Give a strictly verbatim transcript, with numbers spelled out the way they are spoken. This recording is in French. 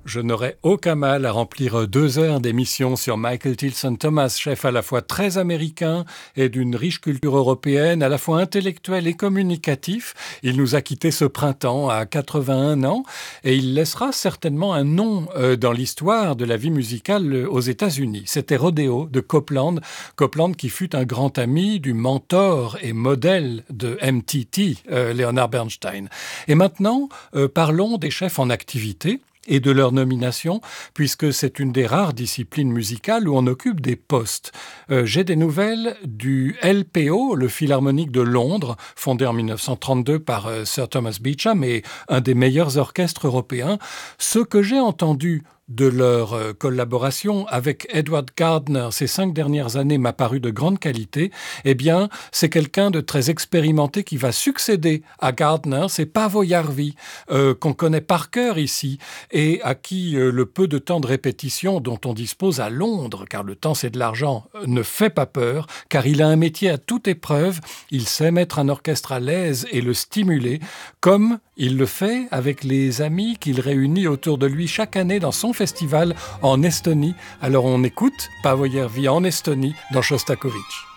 Je n'aurais aucun mal à remplir deux heures d'émission sur Michael Tilson Thomas, chef à la fois très américain et d'une riche culture européenne, à la fois intellectuel et communicatif. Il nous a quittés ce printemps à quatre-vingt-un ans et il laissera certainement un nom euh, dans l'histoire de la vie musicale euh, aux États-Unis. C'était Rodeo de Copland, Copland qui fut un grand ami du mentor et modèle de M T T, euh, Leonard Bernstein. Et maintenant, euh, parlons des chefs en activité et de leur nomination, puisque c'est une des rares disciplines musicales où on occupe des postes. Euh, j'ai des nouvelles du L P O, le Philharmonique de Londres, fondé en mille neuf cent trente-deux par euh, Sir Thomas Beecham et un des meilleurs orchestres européens. Ce que j'ai entendu de leur euh, collaboration avec Edward Gardner ces cinq dernières années m'a paru de grande qualité, eh bien, c'est quelqu'un de très expérimenté qui va succéder à Gardner, c'est Paavo Järvi, euh, qu'on connaît par cœur ici, et à qui euh, le peu de temps de répétition dont on dispose à Londres, car le temps c'est de l'argent, euh, ne fait pas peur, car il a un métier à toute épreuve, il sait mettre un orchestre à l'aise et le stimuler, comme il le fait avec les amis qu'il réunit autour de lui chaque année dans son festival en Estonie. Alors on écoute Paavo Järvi en Estonie dans Shostakovich.